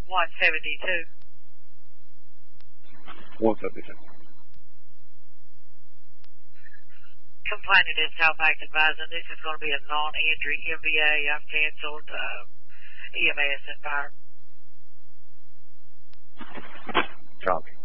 172. 172. Complainant is callback advising this is going to be a non-injury MVA. I've canceled EMS and fire. Copy.